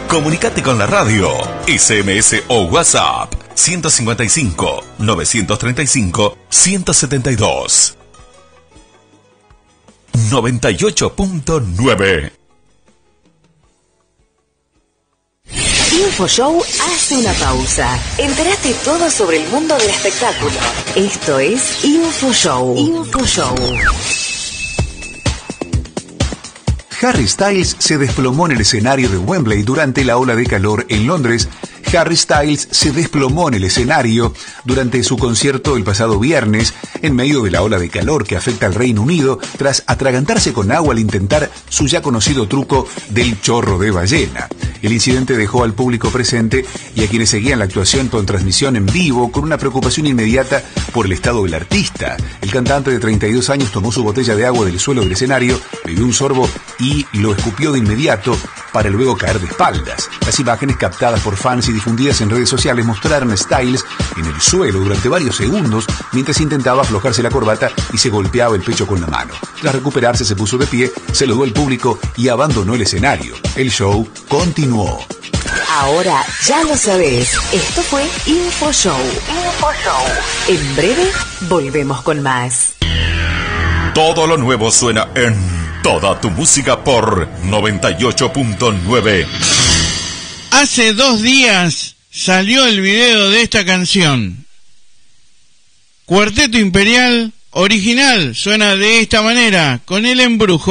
Comunicate con la radio, SMS o WhatsApp 155 935 172. 98.9. InfoShow hace una pausa. Entérate todo sobre el mundo del espectáculo. Esto es InfoShow. InfoShow. Harry Styles se desplomó en el escenario de Wembley durante la ola de calor en Londres. Harry Styles se desplomó en el escenario durante su concierto el pasado viernes en medio de la ola de calor que afecta al Reino Unido tras atragantarse con agua al intentar su ya conocido truco del chorro de ballena. El incidente dejó al público presente y a quienes seguían la actuación con transmisión en vivo con una preocupación inmediata por el estado del artista. El cantante de 32 años tomó su botella de agua del suelo del escenario, bebió un sorbo y lo escupió de inmediato para luego caer de espaldas. Las imágenes captadas por fans y difundidas en redes sociales mostraron a Styles en el suelo durante varios segundos mientras intentaba aflojarse la corbata y se golpeaba el pecho con la mano. Tras recuperarse se puso de pie, saludó al público y abandonó el escenario. El show continuó. Ahora ya lo sabés. Esto fue InfoShow. InfoShow. En breve volvemos con más. Todo lo nuevo suena en toda tu música por 98.9. Hace 2 días salió el video de esta canción. Cuarteto Imperial original suena de esta manera, con el embrujo.